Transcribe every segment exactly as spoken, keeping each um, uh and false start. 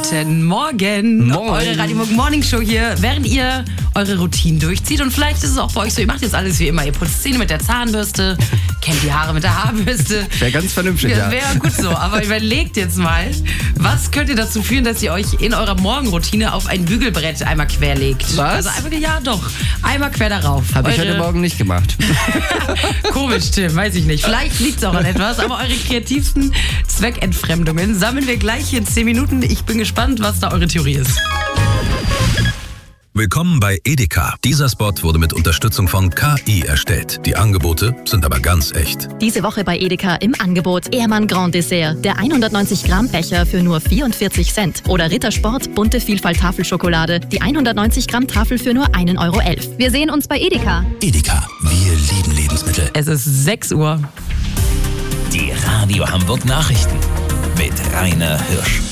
Guten Morgen. Moin. Eure Radio Morning Show hier, während ihr eure Routinen durchzieht. Und vielleicht ist es auch bei euch so, ihr macht jetzt alles wie immer. Ihr putzt Zähne mit der Zahnbürste, kämmt die Haare mit der Haarbürste. Wäre ganz vernünftig, ja. Wäre gut so, aber überlegt jetzt mal, was könnte dazu führen, dass ihr euch in eurer Morgenroutine auf ein Bügelbrett einmal querlegt? Was? Also einfach, ja doch, einmal quer darauf. Habe ich Eure- heute Morgen nicht gemacht. Komisch, Tim, weiß ich nicht. Vielleicht liegt es auch an etwas, aber eure kreativsten Zweckentfremdungen sammeln wir gleich in zehn Minuten. Ich bin gespannt, was da eure Theorie ist. Willkommen bei Edeka. Dieser Spot wurde mit Unterstützung von K I erstellt. Die Angebote sind aber ganz echt. Diese Woche bei Edeka im Angebot Ehrmann Grand Dessert. Der hundertneunzig Gramm Becher für nur vierundvierzig Cent. Oder Rittersport Bunte Vielfalt Tafelschokolade. Die hundertneunzig Gramm Tafel für nur ein Euro elf. Wir sehen uns bei Edeka. Edeka, wir lieben Lebensmittel. Es ist sechs Uhr. Die Radio Hamburg Nachrichten mit Rainer Hirsch.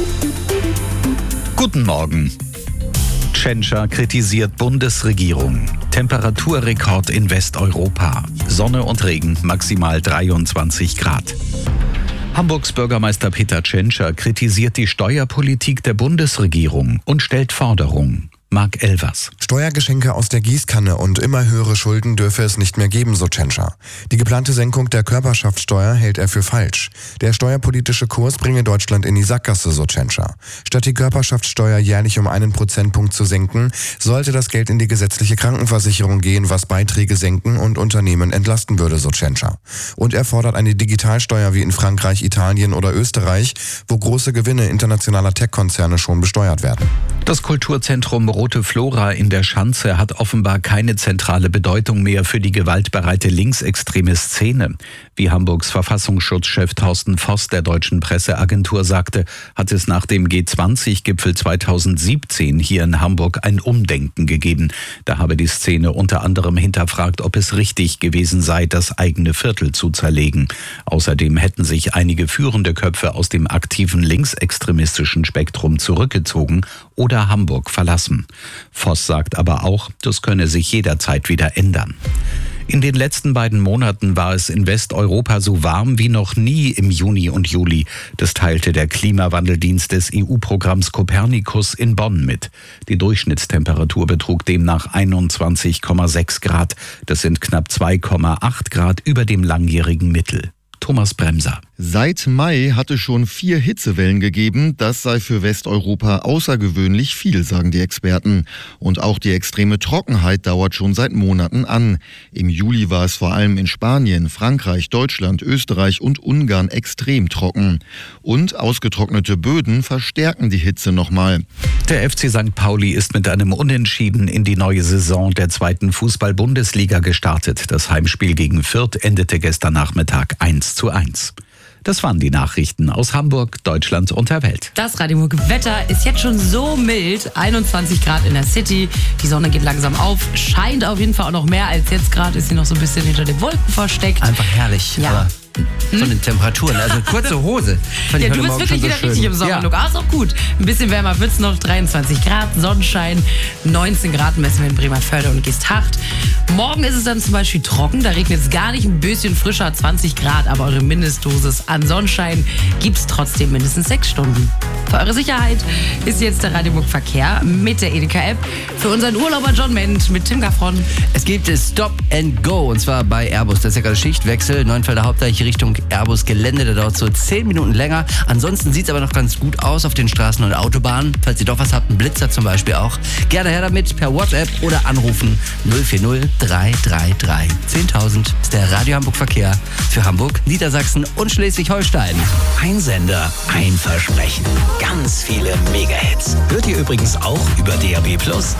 Guten Morgen. Tschentscher kritisiert Bundesregierung. Temperaturrekord in Westeuropa. Sonne und Regen, maximal dreiundzwanzig Grad. Hamburgs Bürgermeister Peter Tschentscher kritisiert die Steuerpolitik der Bundesregierung und stellt Forderungen. Marc Elvers. Steuergeschenke aus der Gießkanne und immer höhere Schulden dürfe es nicht mehr geben, so Tschentscher. Die geplante Senkung der Körperschaftssteuer hält er für falsch. Der steuerpolitische Kurs bringe Deutschland in die Sackgasse, so Tschentscher. Statt die Körperschaftssteuer jährlich um einen Prozentpunkt zu senken, sollte das Geld in die gesetzliche Krankenversicherung gehen, was Beiträge senken und Unternehmen entlasten würde, so Tschentscher. Und er fordert eine Digitalsteuer wie in Frankreich, Italien oder Österreich, wo große Gewinne internationaler Tech-Konzerne schon besteuert werden. Das Kulturzentrum Rote Flora in der Schanze hat offenbar keine zentrale Bedeutung mehr für die gewaltbereite linksextreme Szene. Wie Hamburgs Verfassungsschutzchef Thorsten Voss der deutschen Presseagentur sagte, hat es nach dem G zwanzig Gipfel zweitausendsiebzehn hier in Hamburg ein Umdenken gegeben. Da habe die Szene unter anderem hinterfragt, ob es richtig gewesen sei, das eigene Viertel zu zerlegen. Außerdem hätten sich einige führende Köpfe aus dem aktiven linksextremistischen Spektrum zurückgezogen oder Hamburg verlassen. Voss sagt aber auch, das könne sich jederzeit wieder ändern. In den letzten beiden Monaten war es in Westeuropa so warm wie noch nie im Juni und Juli. Das teilte der Klimawandeldienst des E U-Programms Copernicus in Bonn mit. Die Durchschnittstemperatur betrug demnach einundzwanzig Komma sechs Grad. Das sind knapp zwei Komma acht Grad über dem langjährigen Mittel. Thomas Bremser. Seit Mai hatte schon vier Hitzewellen gegeben. Das sei für Westeuropa außergewöhnlich viel, sagen die Experten. Und auch die extreme Trockenheit dauert schon seit Monaten an. Im Juli war es vor allem in Spanien, Frankreich, Deutschland, Österreich und Ungarn extrem trocken. Und ausgetrocknete Böden verstärken die Hitze nochmal. Der F C Sankt Pauli ist mit einem Unentschieden in die neue Saison der zweiten Fußball-Bundesliga gestartet. Das Heimspiel gegen Fürth endete gestern Nachmittag eins zu eins. Das waren die Nachrichten aus Hamburg, Deutschland und der Welt. Das Radio Wetter ist jetzt schon so mild. einundzwanzig Grad in der City. Die Sonne geht langsam auf. Scheint auf jeden Fall auch noch mehr als jetzt gerade. Ist sie noch so ein bisschen hinter den Wolken versteckt. Einfach herrlich. Ja. Aber von den Temperaturen, also kurze Hose. Fand ich Ja, heute du bist Morgen wirklich schon so wieder schön. richtig im Sommerlook. Ja. Ah, ist auch gut. Ein bisschen wärmer wird's noch. dreiundzwanzig Grad, Sonnenschein. neunzehn Grad messen wir in Bremerförde und Geesthacht. Morgen ist es dann zum Beispiel trocken. Da regnet es gar nicht, ein bisschen frischer, zwanzig Grad. Aber eure Mindestdosis an Sonnenschein gibt's trotzdem mindestens sechs Stunden. Für eure Sicherheit ist jetzt der Radioburg Verkehr mit der Edeka-App. Für unseren Urlauber John Ment mit Tim Gaffron. Es gibt Stop and Go und zwar bei Airbus. Das ist ja gerade Schichtwechsel. Neuenfelder Hauptdeich Richtung Airbus Gelände. Da dauert so zehn Minuten länger. Ansonsten sieht es aber noch ganz gut aus auf den Straßen und Autobahnen. Falls ihr doch was habt, ein Blitzer zum Beispiel auch. Gerne her damit per WhatsApp oder anrufen null vier null drei drei drei zehntausend. Ist der Radio Hamburg Verkehr für Hamburg, Niedersachsen und Schleswig-Holstein. Ein Sender, ein Versprechen. Ganz viele Mega-Hits. Hört ihr übrigens auch über D A B plus.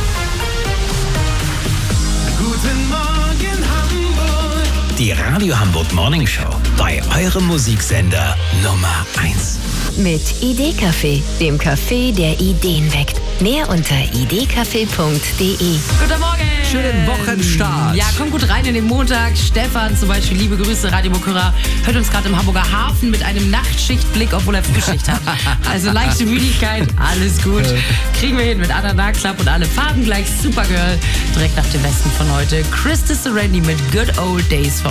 Guten Morgen Hamburg. Die Radio Hamburg Morning Show bei eurem Musiksender Nummer eins. Mit Idee-Café, dem Café, der Ideen weckt. Mehr unter idcafé punkt de. Guten Morgen. Schönen Wochenstart. Ja, komm gut rein in den Montag. Stefan zum Beispiel, liebe Grüße, Radio Burg-Hörer, hört uns gerade im Hamburger Hafen mit einem Nachtschichtblick, obwohl er Frühschicht hat. Also leichte Müdigkeit, alles gut. Kriegen wir hin mit Anna Club und alle Farben gleich. Supergirl, direkt nach dem Westen von heute. Chris Randy mit Good Old Days für